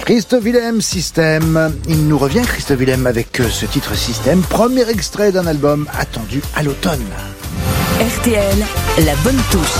Christophe Willem, Système. Il nous revient, Christophe Willem, avec ce titre Système, premier extrait d'un album attendu à l'automne. RTL, la bonne touche.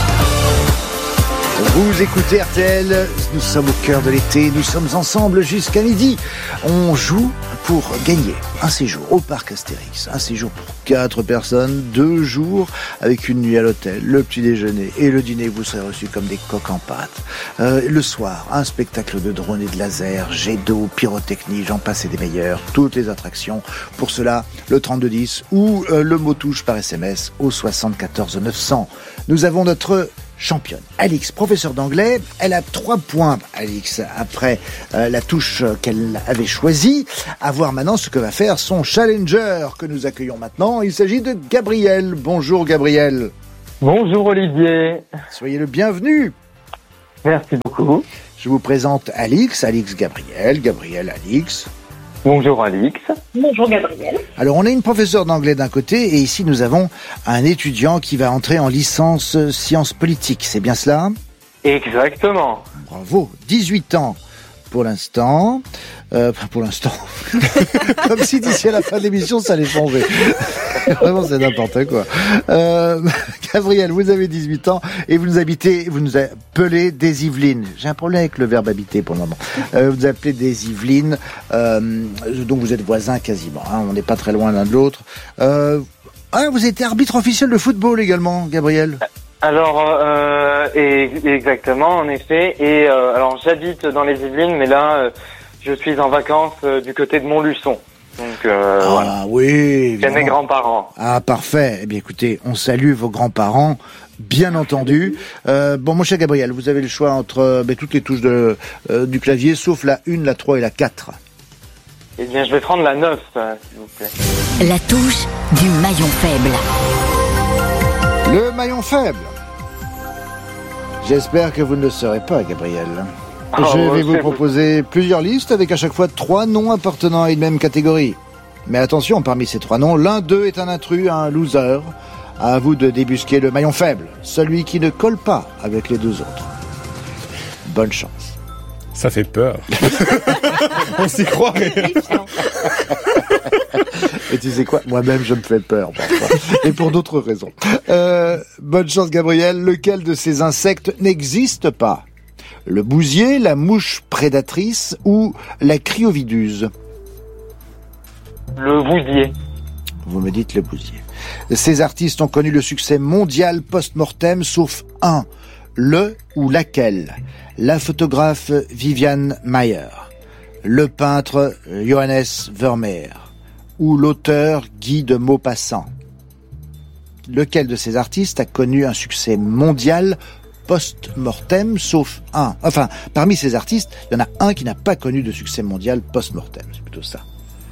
Vous écoutez RTL, nous sommes au cœur de l'été, nous sommes ensemble jusqu'à midi. On joue pour gagner un séjour au parc Astérix, un séjour pour 4 personnes, 2 jours avec une nuit à l'hôtel, le petit déjeuner et le dîner, vous serez reçus comme des coqs en pâte. Le soir, un spectacle de drones et de laser, jet d'eau, pyrotechnie, j'en passe et des meilleurs, toutes les attractions. Pour cela, le 3210 ou le mot touche par SMS au 74 900. Nous avons notre championne, Alix, professeure d'anglais. Elle a 3 points, Alix, après la touche qu'elle avait choisie. À voir maintenant ce que va faire son challenger que nous accueillons maintenant. Il s'agit de Gabriel. Bonjour Gabriel. Bonjour Olivier. Soyez le bienvenu. Merci beaucoup. Je vous présente Alix, Alix Gabriel, Gabriel Alix. Bonjour Alix. Bonjour Gabriel. Alors on a une professeure d'anglais d'un côté et ici nous avons un étudiant qui va entrer en licence sciences politiques, c'est bien cela ? Exactement. Bravo, 18 ans pour l'instant. Pour l'instant. Comme si d'ici à la fin de l'émission ça allait changer. Vraiment c'est n'importe quoi. Gabriel, vous avez 18 ans et vous nous appelez des Yvelines. J'ai un problème avec le verbe habiter pour le moment. Vous appelez des Yvelines, donc vous êtes voisins quasiment. Hein, on n'est pas très loin l'un de l'autre. Vous êtes arbitre officiel de football également, Gabriel. Alors, exactement, en effet. Et alors, j'habite dans les Yvelines, mais là, je suis en vacances du côté de Montluçon. Donc, voilà. Oui. C'est mes grands-parents. Ah, parfait. Eh bien, écoutez, on salue vos grands-parents, bien entendu. Bon, mon cher Gabriel, vous avez le choix entre toutes les touches du clavier, sauf la 1, la 3 et la 4. Eh bien, je vais prendre la 9, s'il vous plaît. La touche du maillon faible. Le maillon faible. J'espère que vous ne le serez pas, Gabriel. Je vais vous proposer plusieurs listes avec à chaque fois 3 noms appartenant à une même catégorie. Mais attention, parmi ces 3 noms, l'un d'eux est un intrus, un loser. À vous de débusquer le maillon faible, celui qui ne colle pas avec les 2 autres. Bonne chance. Ça fait peur. On s'y croirait. Et tu sais quoi ? Moi-même, je me fais peur parfois. Et pour d'autres raisons. Bonne chance, Gabriel. Lequel de ces insectes n'existe pas ? Le bousier, la mouche prédatrice ou la crioviduse ? Le bousier. Vous me dites le bousier. Ces artistes ont connu le succès mondial post-mortem, sauf un. Le ou laquelle ? La photographe Viviane Maier, le peintre Johannes Vermeer ou l'auteur Guy de Maupassant. Lequel de ces artistes a connu un succès mondial post-mortem, sauf un ? Enfin, parmi ces artistes, il y en a un qui n'a pas connu de succès mondial post-mortem. C'est plutôt ça.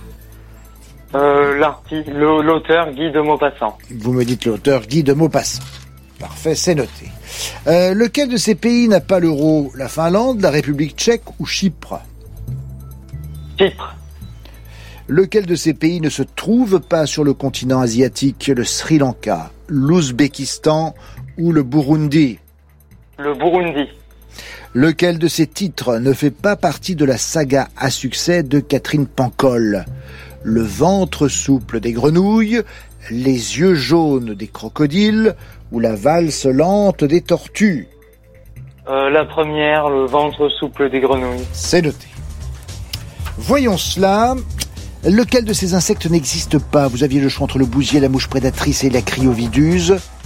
L'auteur Guy de Maupassant. Vous me dites l'auteur Guy de Maupassant. Parfait, c'est noté. Lequel de ces pays n'a pas l'euro ? La Finlande, la République tchèque ou Chypre ? Chypre. Lequel de ces pays ne se trouve pas sur le continent asiatique ? Le Sri Lanka, l'Ouzbékistan ou le Burundi ? Le Burundi. Lequel de ces titres ne fait pas partie de la saga à succès de Catherine Pancol ? Le ventre souple des grenouilles, les yeux jaunes des crocodiles ou la valse lente des tortues ? La première, le ventre souple des grenouilles. C'est noté. Voyons cela. Lequel de ces insectes n'existe pas ? Vous aviez le choix entre le bousier, la mouche prédatrice et la crioviduse.